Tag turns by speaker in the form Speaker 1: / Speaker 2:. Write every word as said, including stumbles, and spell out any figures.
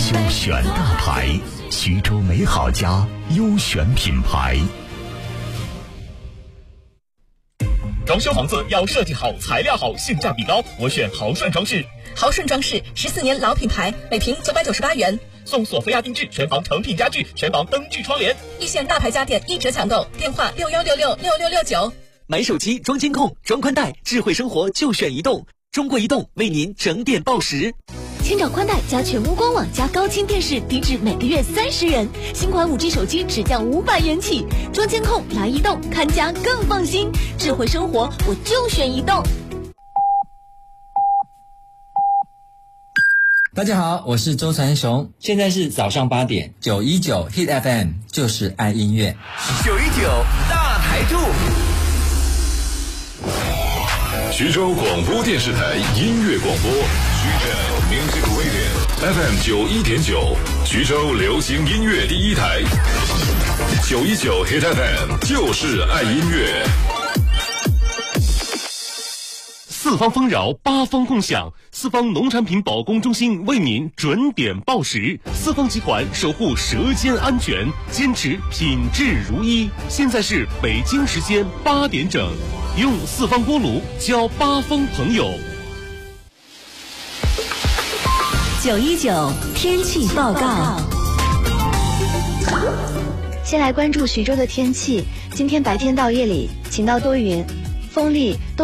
Speaker 1: 优选大牌，徐州美好家优选品牌。
Speaker 2: 装修房子要设计好、材料好、性价比高，我选豪顺装饰。
Speaker 3: 豪顺装饰十四年老品牌，每平九百九十八元，
Speaker 2: 送索菲亚定制全房成品家具、全房灯具窗帘，
Speaker 3: 一线大牌家电一折抢购，电话六幺六六六六六九。
Speaker 4: 买手机装监控、装宽带，智慧生活就选移动。中国移动为您整点报时。
Speaker 5: 千兆宽带加全屋官网加高清电视，低至每个月三十元。新款 五 G 手机只降五百元起。装监控来移动，看家更放心。智慧生活我就选移动。
Speaker 6: 大家好，我是周传雄，现在是早上八点，九一九 Hit F M 就是爱音乐。
Speaker 7: 九一九大台柱。
Speaker 8: 徐州广播电视台音乐广播，徐州 Music Radio F M 九一点九，徐州流行音乐第一台，九一九 Hit F M 就是爱音乐。
Speaker 2: 四方丰饶，八方共享。四方农产品保供中心为您准点报时。四方集团守护舌尖安全，坚持品质如一。现在是北京时间八点整，用四方锅炉交八方朋友。
Speaker 5: 九一九天气报告。
Speaker 9: 先来关注徐州的天气，今天白天到夜里晴到多云，风力东